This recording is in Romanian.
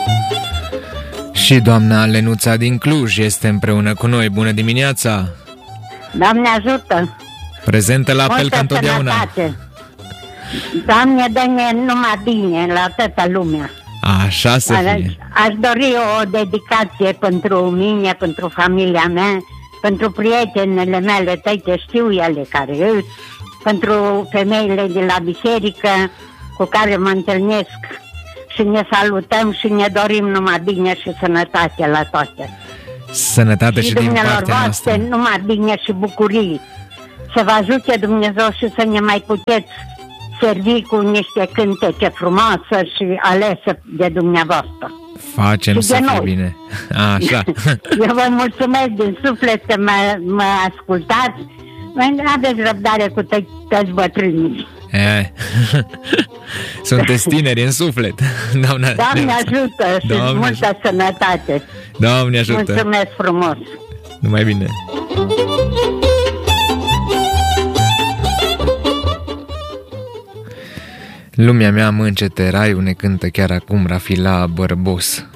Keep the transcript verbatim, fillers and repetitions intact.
Și doamna Lenuța din Cluj este împreună cu noi. Bună dimineața! Doamne ajută! Prezentă la apel Multă ca întotdeauna. sănătate. Doamne, dă-ne numai bine la toată lumea. Așa să fie. Aș dori o dedicație pentru mine, pentru familia mea, pentru prietenele mele, tăite știu ele care îs, pentru femeile de la biserică cu care mă întâlnesc și ne salutăm și ne dorim numai bine și sănătate la toate. Sănătate și, și din dumnealor partea noastră. voastre numai bine și bucurii. Să vă ajute Dumnezeu și să ne mai puteți servi cu niște cântece frumoase și alese de dumneavoastră. Facem și să fie noi. bine. Așa. Eu vă mulțumesc din suflet că mă, mă ascultați. Aveți răbdare cu to- toți bătrânii. E. Sunteți tineri în suflet. Doamne, Doamne ajută și Doamne multă ajută. sănătate. Doamne ajută. Mulțumesc frumos. Numai bine. Lumea mea mă încete raiul, ne cântă chiar acum Rafila Bărbos.